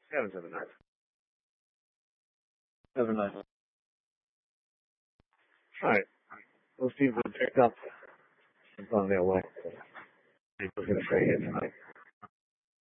Have a nice. Have a nice. All right. We'll see if we picked up on their way. We're going to say it tonight.